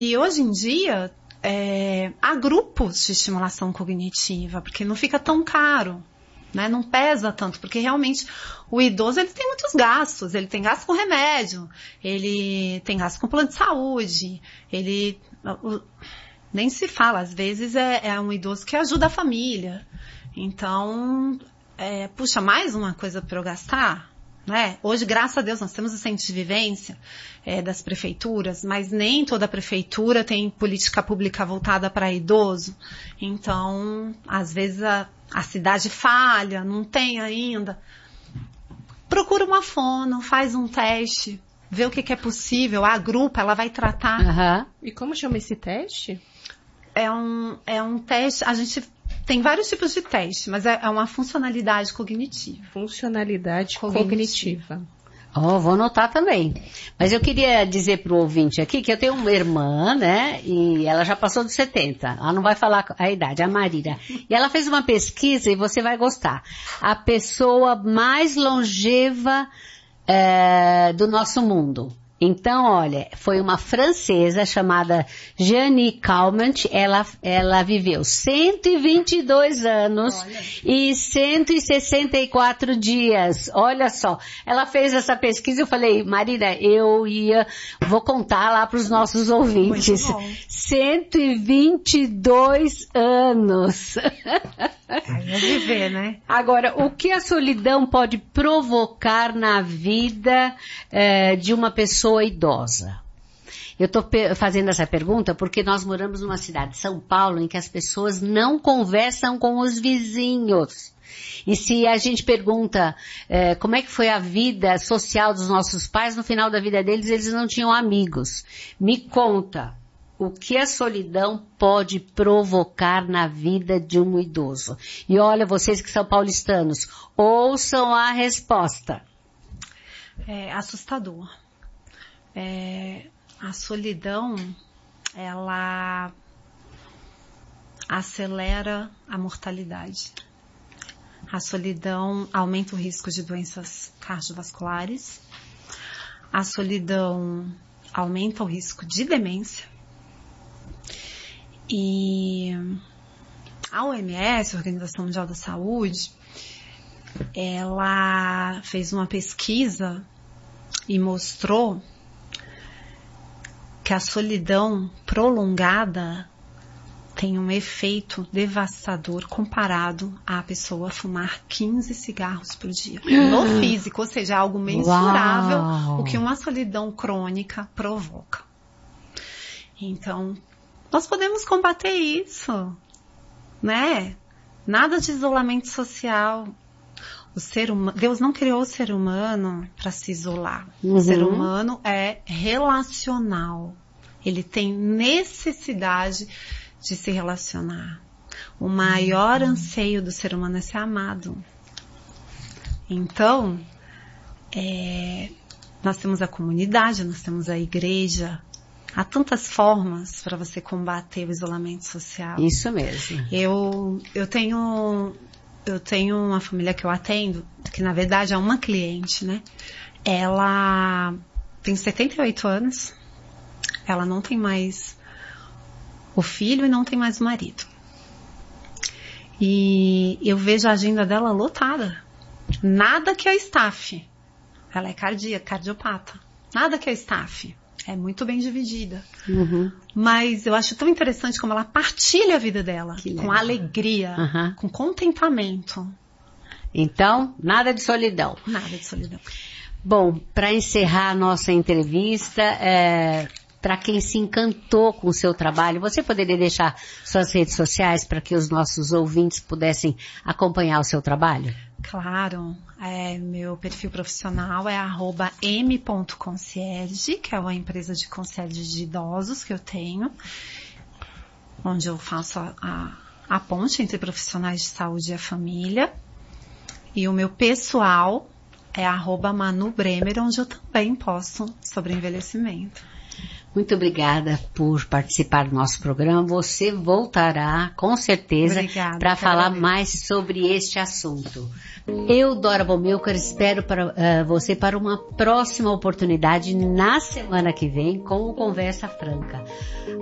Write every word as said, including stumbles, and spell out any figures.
e hoje em dia, é, há grupos de estimulação cognitiva, porque não fica tão caro, né? Não pesa tanto, porque realmente o idoso ele tem muitos gastos, ele tem gasto com remédio, ele tem gasto com plano de saúde, ele o, nem se fala, às vezes é, é um idoso que ajuda a família. Então, é, puxa, mais uma coisa para eu gastar, né? Hoje, graças a Deus, nós temos o centro de vivência é, das prefeituras, mas nem toda prefeitura tem política pública voltada para idoso. Então, às vezes a, a cidade falha, não tem ainda. Procura uma fono, faz um teste, vê o que, que é possível, a grupa, ela vai tratar. Uhum. E como chama esse teste? É um, é um teste, a gente tem vários tipos de teste, mas é, é uma funcionalidade cognitiva. Funcionalidade cognitiva. cognitiva. Oh, vou anotar também. Mas eu queria dizer para o ouvinte aqui que eu tenho uma irmã, né, e ela já passou dos setenta. Ela não vai falar a idade, a Marília. E ela fez uma pesquisa e você vai gostar. A pessoa mais longeva é, do nosso mundo. Então, olha, foi uma francesa chamada Jeanne Calment, ela, ela viveu cento e vinte e dois anos olha. E cento e sessenta e quatro dias, olha só. Ela fez essa pesquisa, eu falei, Marília, eu ia, vou contar lá para os nossos ouvintes. cento e vinte e dois anos. Aí é viver, né? Agora, o que a solidão pode provocar na vida é, de uma pessoa idosa? Eu estou fazendo essa pergunta porque nós moramos numa cidade, São Paulo, em que as pessoas não conversam com os vizinhos. E se a gente pergunta é, como é que foi a vida social dos nossos pais, no final da vida deles, eles não tinham amigos. Me conta. O que a solidão pode provocar na vida de um idoso? E olha, vocês que são paulistanos, ouçam a resposta. É assustador. É, a solidão, ela acelera a mortalidade. A solidão aumenta o risco de doenças cardiovasculares. A solidão aumenta o risco de demência. E a O M S, a Organização Mundial da Saúde, ela fez uma pesquisa e mostrou que a solidão prolongada tem um efeito devastador comparado à pessoa fumar quinze cigarros por dia. No físico, ou seja, algo mensurável o que uma solidão crônica provoca. Então, nós podemos combater isso, né? Nada de isolamento social. O ser humano, Deus não criou o ser humano para se isolar. Uhum. O ser humano é relacional. Ele tem necessidade de se relacionar. O maior uhum. anseio do ser humano é ser amado. Então, é, nós temos a comunidade, nós temos a igreja. Há tantas formas para você combater o isolamento social. Isso mesmo. Eu, eu tenho, eu tenho uma família que eu atendo, que na verdade é uma cliente, né? Ela tem setenta e oito anos, ela não tem mais o filho e não tem mais o marido. E eu vejo a agenda dela lotada. Nada que a staff. Ela é cardíaca, cardiopata. Nada que a staff. É muito bem dividida. Uhum. Mas eu acho tão interessante como ela partilha a vida dela. Que com legal. Alegria, uhum. com contentamento. Então, nada de solidão. Nada de solidão. Bom, para encerrar a nossa entrevista, é, para quem se encantou com o seu trabalho, você poderia deixar suas redes sociais para que os nossos ouvintes pudessem acompanhar o seu trabalho? Claro. É, meu perfil profissional é arroba m ponto concierge, que é uma empresa de concierge de idosos que eu tenho, onde eu faço a, a, a ponte entre profissionais de saúde e a família. E o meu pessoal é arroba Manu Bremer, onde eu também posto sobre envelhecimento. Muito obrigada por participar do nosso programa. Você voltará, com certeza, para falar agradeço. mais sobre este assunto. Eu, Dora Bomilcar, espero para, uh, você para uma próxima oportunidade na semana que vem com o Conversa Franca.